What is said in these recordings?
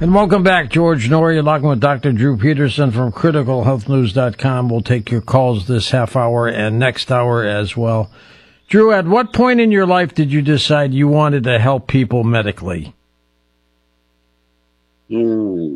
And welcome back, George Noory. You're talking with Dr. Drew Peterson from CriticalHealthNews.com. We'll take your calls this half hour and next hour as well. Drew, at what point in your life did you decide you wanted to help people medically? To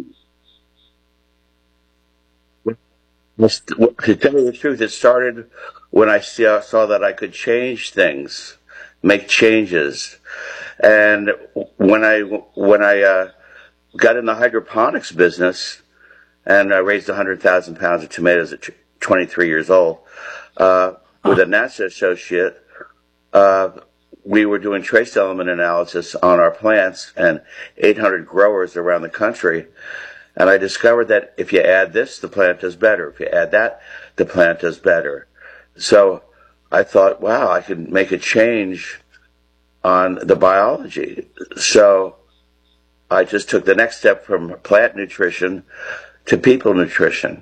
tell you the truth, it started when I saw that I could change things, make changes. And when I got in the hydroponics business, and I raised 100,000 pounds of tomatoes at 23 years old, with a NASA associate, we were doing trace element analysis on our plants and 800 growers around the country. And I discovered that if you add this, the plant does better. If you add that, the plant does better. So I thought, wow, I could make a change on the biology. So I just took the next step from plant nutrition to people nutrition.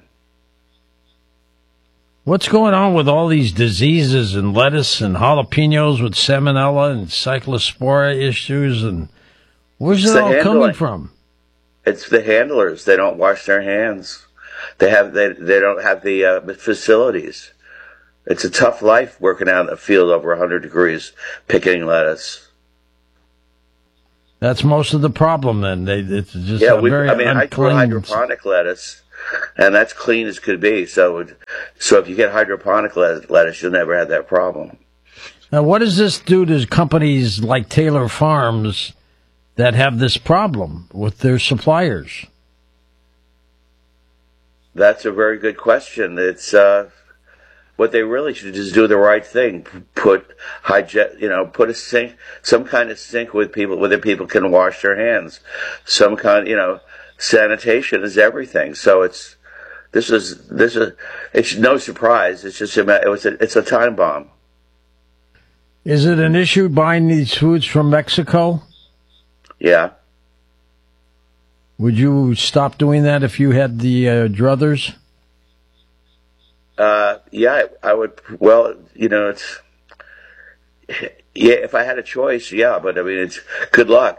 What's going on with all these diseases in lettuce and jalapenos with salmonella and cyclospora issues? And where's it all coming from? It's the handlers. They don't wash their hands. They don't have the facilities. It's a tough life working out in the field over 100 degrees picking lettuce. That's most of the problem then. It's just very unclean. I grow hydroponic lettuce, and that's clean as could be. So if you get hydroponic lettuce, you'll never have that problem. Now, what does this do to companies like Taylor Farms that have this problem with their suppliers? That's a very good question. It's what they really should just do the right thing. Put a sink, some kind of sink with people where the people can wash their hands. Some kind, sanitation is everything. So it's no surprise. It's just it's a time bomb. Is it an issue buying these foods from Mexico? Yeah. Would you stop doing that if you had the druthers? Yeah, I would. Well, if I had a choice, yeah, but I mean, it's good luck.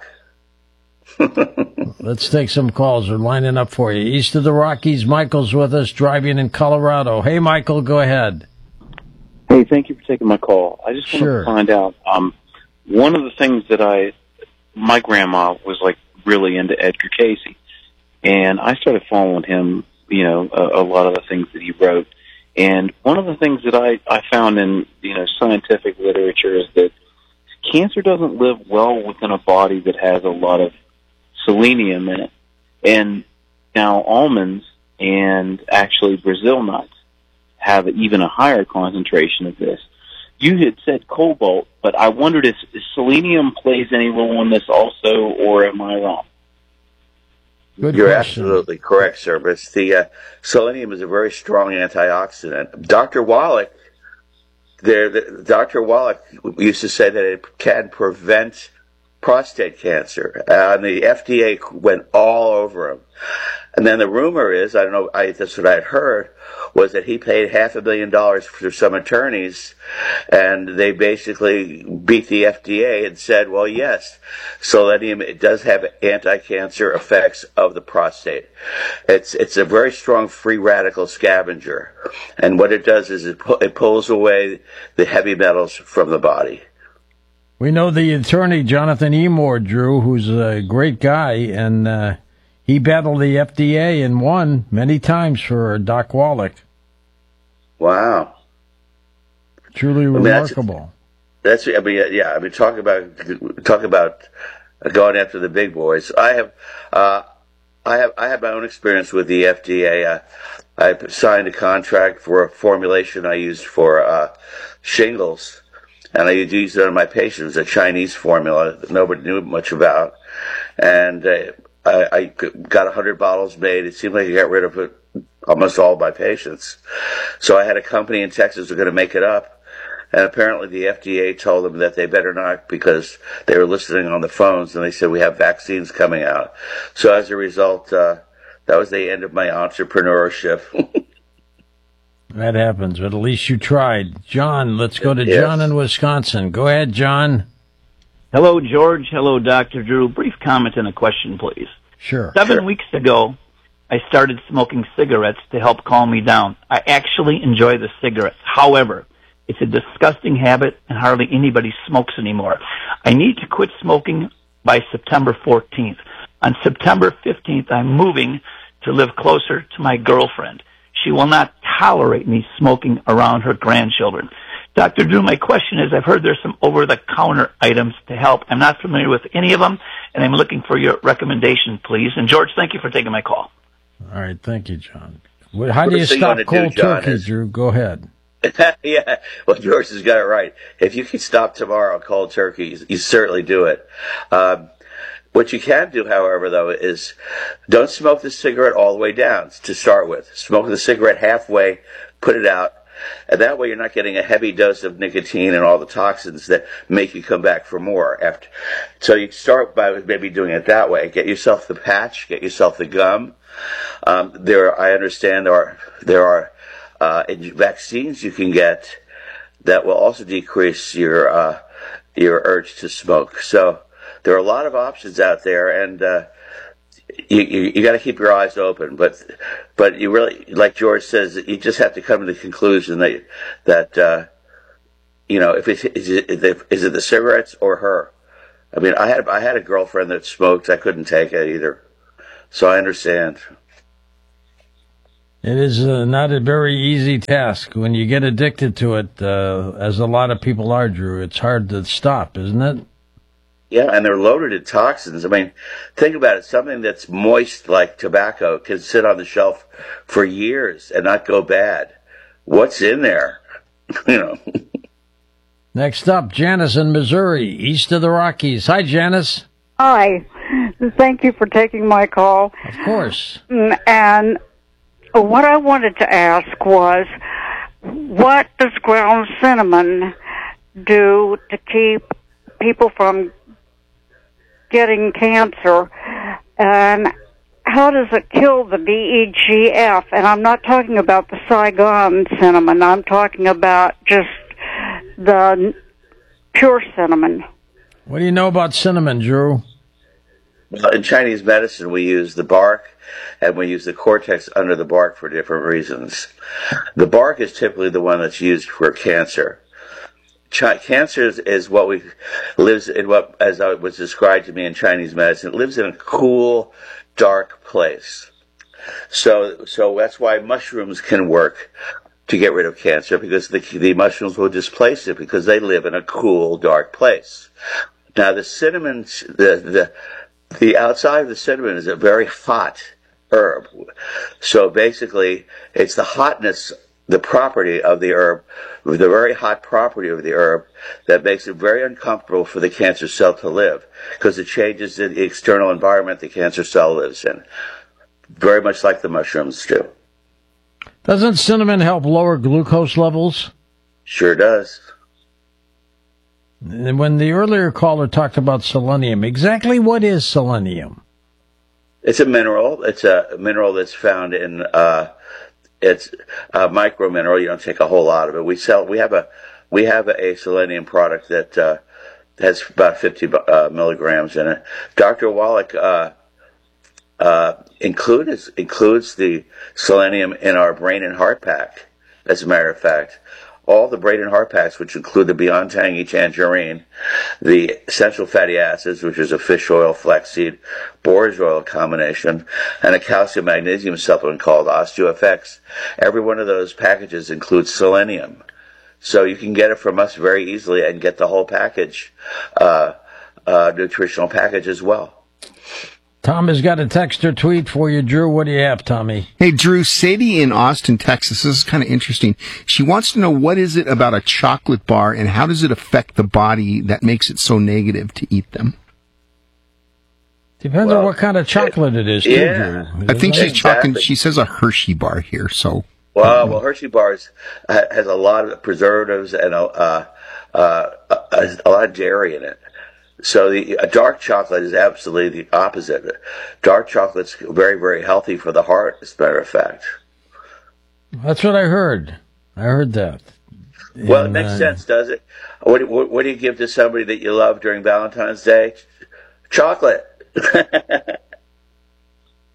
Let's take some calls. We're lining up for you. East of the Rockies, Michael's with us, driving in Colorado. Hey, Michael, go ahead. Hey, thank you for taking my call. I just want to find out, one of the things that my grandma was like really into Edgar Cayce, and I started following him, a lot of the things that he wrote. And one of the things that I found in, scientific literature is that cancer doesn't live well within a body that has a lot of selenium in it. And now almonds and actually Brazil nuts have even a higher concentration of this. You had said cobalt, but I wondered if selenium plays any role in this also, or am I wrong? You're absolutely correct, sir. But the selenium is a very strong antioxidant. Dr. Wallach used to say that it can prevent prostate cancer, and the FDA went all over him. And then the rumor is, I don't know, that's what I had heard, was that he paid $500,000 for some attorneys, and they basically beat the FDA and said, well, yes, selenium, it does have anti-cancer effects of the prostate. It's a very strong free radical scavenger, and what it does is it pulls away the heavy metals from the body. We know the attorney, Jonathan Emore, Drew, who's a great guy, and he battled the FDA and won many times for Doc Wallach. Wow. Truly remarkable. Talk about going after the big boys. I have my own experience with the FDA. I signed a contract for a formulation I used for shingles, and I used it on my patients, a Chinese formula that nobody knew much about. And I got 100 bottles made. It seemed like I got rid of it, almost all my patients. So I had a company in Texas that were going to make it up. And apparently the FDA told them that they better not, because they were listening on the phones, and they said, we have vaccines coming out. So as a result, that was the end of my entrepreneurship. That happens, but at least you tried. John, let's go to John in Wisconsin. Go ahead, John. Hello, George. Hello, Dr. Drew. Brief comment and a question, please. Sure. 7 weeks ago, I started smoking cigarettes to help calm me down. I actually enjoy the cigarettes. However, it's a disgusting habit and hardly anybody smokes anymore. I need to quit smoking by September 14th. On September 15th, I'm moving to live closer to my girlfriend. She will not tolerate me smoking around her grandchildren. Dr. Drew, my question is, I've heard there's some over-the-counter items to help. I'm not familiar with any of them, and I'm looking for your recommendation, please. And, George, thank you for taking my call. All right, thank you, John. How do you stop cold turkey, Drew? Go ahead. Yeah, well, George has got it right. If you can stop tomorrow cold turkey, you certainly do it. What you can do, however, though, is don't smoke the cigarette all the way down to start with. Smoke the cigarette halfway, put it out, and that way you're not getting a heavy dose of nicotine and all the toxins that make you come back for more. So you start by maybe doing it that way. Get yourself the patch, get yourself the gum. I understand there are vaccines you can get that will also decrease your urge to smoke. So there are a lot of options out there, and you got to keep your eyes open. But you really, like George says, you just have to come to the conclusion that is it the cigarettes or her? I mean, I had a girlfriend that smoked. I couldn't take it either, so I understand. It is not a very easy task. When you get addicted to it, as a lot of people are, Drew, it's hard to stop, isn't it? Yeah, and they're loaded with toxins. I mean, think about it. Something that's moist like tobacco can sit on the shelf for years and not go bad. What's in there? Next up, Janice in Missouri, east of the Rockies. Hi, Janice. Hi. Thank you for taking my call. Of course. And what I wanted to ask was, what does ground cinnamon do to keep people from getting cancer, and how does it kill the DEGF? And I'm not talking about the Saigon cinnamon. I'm talking about just the pure cinnamon. What do you know about cinnamon, Drew? Well, in Chinese medicine, we use the bark and we use the cortex under the bark for different reasons. The bark is typically the one that's used for cancer. Cancer is what lives in what, as it was described to me in Chinese medicine, it lives in a cool, dark place. So that's why mushrooms can work to get rid of cancer, because the mushrooms will displace it because they live in a cool, dark place. Now the cinnamon, the outside of the cinnamon is a very hot herb. So basically, it's the hotness, the property of the herb, the very hot property of the herb, that makes it very uncomfortable for the cancer cell to live, because it changes the external environment the cancer cell lives in. Very much like the mushrooms do. Doesn't cinnamon help lower glucose levels? Sure does. And when the earlier caller talked about selenium, exactly what is selenium? It's a mineral. It's a mineral that's found in, it's a micro mineral. You don't take a whole lot of it. We have a selenium product that has about 50 milligrams in it. Dr. Wallach includes the selenium in our brain and heart pack. As a matter of fact, all the brain and heart packs, which include the Beyond Tangy Tangerine, the essential fatty acids, which is a fish oil, flaxseed, borage oil combination, and a calcium magnesium supplement called OsteoFX. Every one of those packages includes selenium. So you can get it from us very easily and get the whole package, nutritional package as well. Tom has got a text or tweet for you, Drew. What do you have, Tommy? Hey, Drew, Sadie in Austin, Texas. This is kind of interesting. She wants to know, what is it about a chocolate bar and how does it affect the body that makes it so negative to eat them? Depends on what kind of chocolate it is, too, Drew. I think she's talking, she says a Hershey bar here, so. Well, Hershey bars has a lot of preservatives and a lot of dairy in it. So a dark chocolate is absolutely the opposite. Dark chocolate's very, very healthy for the heart, as a matter of fact. That's what I heard. I heard that. Well, it makes sense, does it? What do you give to somebody that you love during Valentine's Day? Chocolate.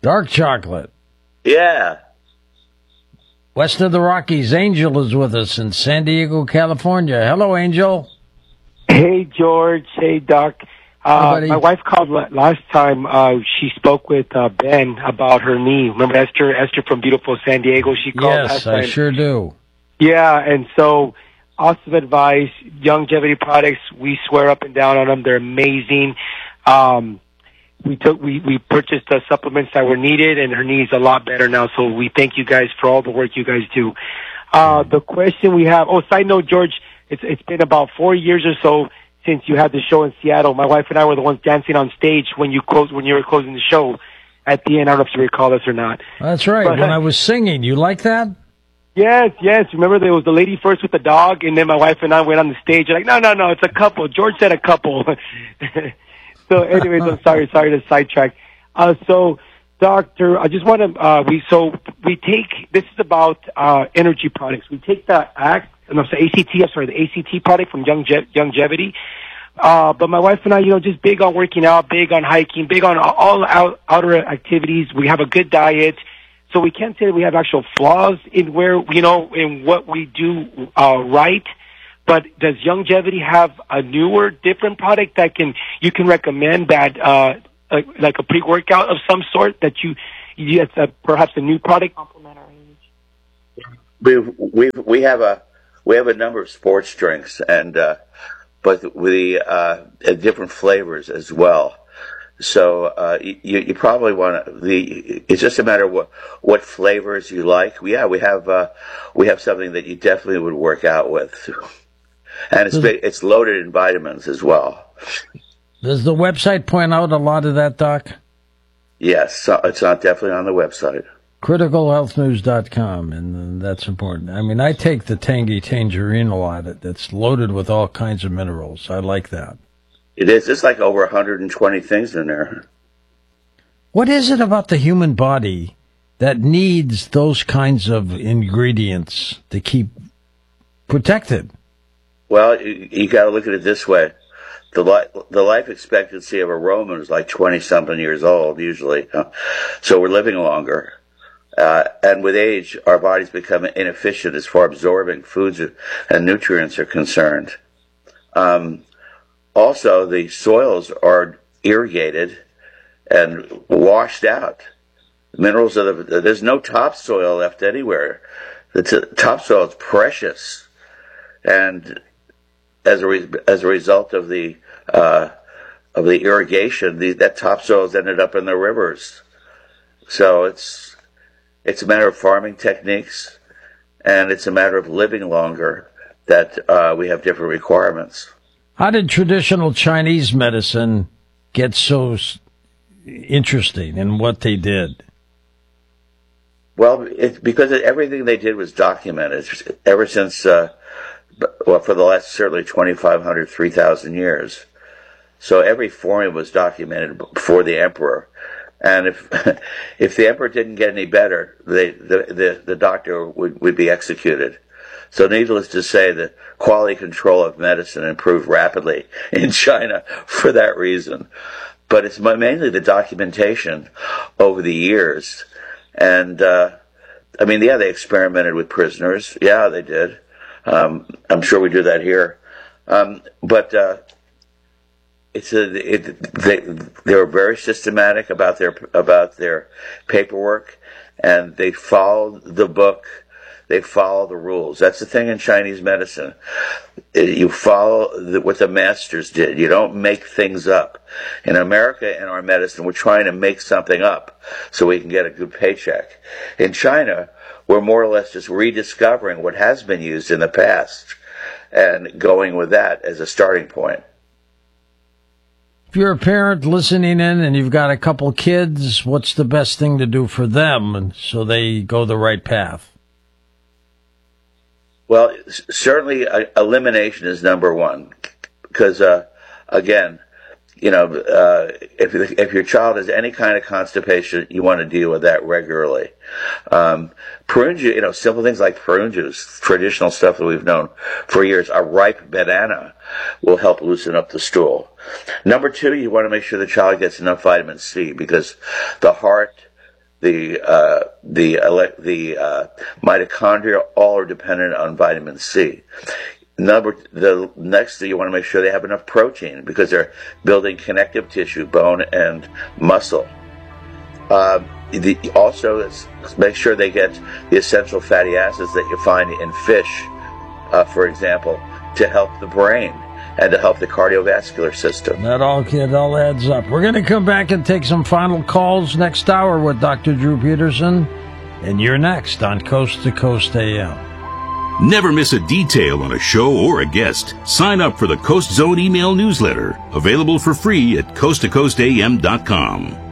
Dark chocolate. Yeah. West of the Rockies, Angel is with us in San Diego, California. Hello, Angel. Hey, George. Hey, Doc. My wife called last time. She spoke with Ben about her knee. Remember Esther from beautiful San Diego? She called last time. Yes, I sure do. Yeah, and so awesome advice. Longevity products, we swear up and down on them. They're amazing. We purchased the supplements that were needed, and her knee's a lot better now. So we thank you guys for all the work you guys do. The question we have. Oh, side note, George. It's been about 4 years or so since you had the show in Seattle. My wife and I were the ones dancing on stage when you were closing the show at the end. I don't know if you recall us or not. That's right. But, when I was singing, you like that? Yes. Remember, there was the lady first with the dog, and then my wife and I went on the stage. You're like, no, it's a couple. George said a couple. So, anyways, I'm sorry to sidetrack. So, Doctor, I just want to. We take. This is about energy products. We take the ACT product from Longevity. But my wife and I, just big on working out, big on hiking, big on all outer activities. We have a good diet. So we can't say that we have actual flaws in in what we do right. But does Longevity have a newer, different product that you can recommend that like a pre-workout of some sort that it's perhaps a new product? We have a number of sports drinks but we different flavors as well. So you probably want to. It's just a matter of what flavors you like. Yeah, we have something that you definitely would work out with, and it's loaded in vitamins as well. Does the website point out a lot of that, Doc? Yes, it's definitely on the website. CriticalHealthNews.com, and that's important. I mean, I take the Tangy Tangerine a lot. That's loaded with all kinds of minerals. I like that. It is. It's like over 120 things in there. What is it about the human body that needs those kinds of ingredients to keep protected? Well, you got to look at it this way. The life expectancy of a Roman is like 20-something years old, usually. So we're living longer. And with age, our bodies become inefficient as far as absorbing foods and nutrients are concerned. Also, the soils are irrigated and washed out. Minerals there's no topsoil left anywhere. The topsoil is precious, and as a result of the irrigation, that topsoil has ended up in the rivers. So it's a matter of farming techniques, and it's a matter of living longer that we have different requirements. How did traditional Chinese medicine get so interesting in what they did? Well, it's because everything they did was documented ever since, for the last certainly 2,500, 3,000 years. So every formula was documented before the emperor. And if the emperor didn't get any better, the doctor would be executed. So needless to say, the quality control of medicine improved rapidly in China for that reason. But it's mainly the documentation over the years. And, they experimented with prisoners. Yeah, they did. I'm sure we do that here. They were very systematic about their paperwork, and they followed the book. They follow the rules. That's the thing in Chinese medicine. You follow what the masters did. You don't make things up. In America, in our medicine, we're trying to make something up so we can get a good paycheck. In China, we're more or less just rediscovering what has been used in the past and going with that as a starting point. If you're a parent listening in and you've got a couple kids, what's the best thing to do for them so they go the right path? Well, certainly elimination is number one, because again, if your child has any kind of constipation, you want to deal with that regularly. Prune juice, simple things like prune juice, traditional stuff that we've known for years. A ripe banana will help loosen up the stool. Number two, you want to make sure the child gets enough vitamin C, because the heart the mitochondria, all are dependent on vitamin C. The next thing, you want to make sure they have enough protein because they're building connective tissue, bone and muscle. Also, make sure they get the essential fatty acids that you find in fish, for example, to help the brain and to help the cardiovascular system. That all adds up. We're going to come back and take some final calls next hour with Dr. Drew Peterson, and you're next on Coast to Coast AM. Never miss a detail on a show or a guest. Sign up for the Coast Zone email newsletter, available for free at coasttocoastam.com.